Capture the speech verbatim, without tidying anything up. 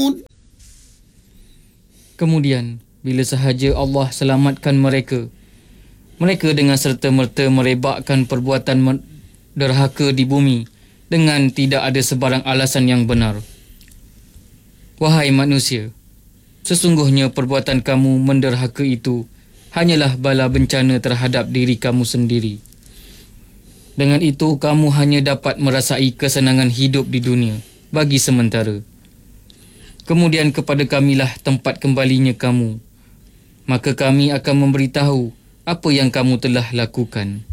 Kemudian, bila sahaja Allah selamatkan mereka, mereka dengan serta-merta merebakkan perbuatan derhaka di bumi dengan tidak ada sebarang alasan yang benar. Wahai manusia, sesungguhnya perbuatan kamu menderhaka itu hanyalah bala bencana terhadap diri kamu sendiri. Dengan itu, kamu hanya dapat merasai kesenangan hidup di dunia bagi sementara. Kemudian kepada kamilah tempat kembalinya kamu. Maka kami akan memberitahu apa yang kamu telah lakukan.